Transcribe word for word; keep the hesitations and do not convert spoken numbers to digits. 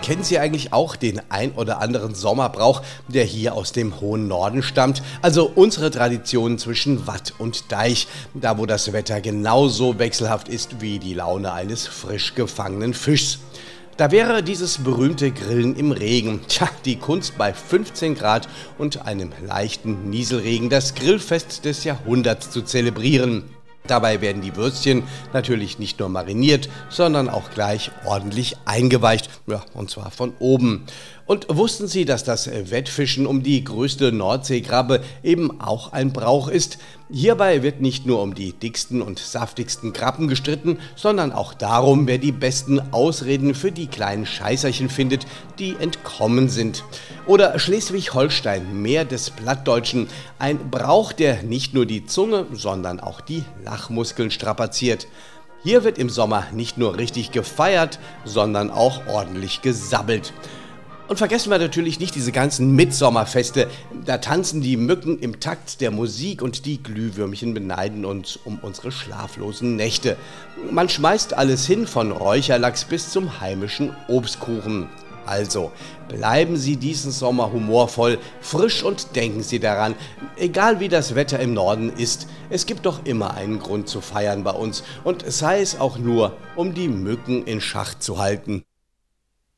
Kennen Sie eigentlich auch den ein oder anderen Sommerbrauch, der hier aus dem hohen Norden stammt? Also unsere Tradition zwischen Watt und Deich, da wo das Wetter genauso wechselhaft ist wie die Laune eines frisch gefangenen Fischs. Da wäre dieses berühmte Grillen im Regen. Tja, die Kunst bei fünfzehn Grad und einem leichten Nieselregen das Grillfest des Jahrhunderts zu zelebrieren. Dabei werden die Würstchen natürlich nicht nur mariniert, sondern auch gleich ordentlich eingeweicht, ja, und zwar von oben. Und wussten Sie, dass das Wettfischen um die größte Nordseekrabbe eben auch ein Brauch ist? Hierbei wird nicht nur um die dicksten und saftigsten Krabben gestritten, sondern auch darum, wer die besten Ausreden für die kleinen Scheißerchen findet, die entkommen sind. Oder Schleswig-Holstein, Meer des Plattdeutschen, ein Brauch, der nicht nur die Zunge, sondern auch die Lachmuskeln strapaziert. Hier wird im Sommer nicht nur richtig gefeiert, sondern auch ordentlich gesabbelt. Und vergessen wir natürlich nicht diese ganzen Mitsommerfeste. Da tanzen die Mücken im Takt der Musik und die Glühwürmchen beneiden uns um unsere schlaflosen Nächte. Man schmeißt alles hin, von Räucherlachs bis zum heimischen Obstkuchen. Also, bleiben Sie diesen Sommer humorvoll, frisch und denken Sie daran, egal wie das Wetter im Norden ist, es gibt doch immer einen Grund zu feiern bei uns und sei es auch nur, um die Mücken in Schach zu halten.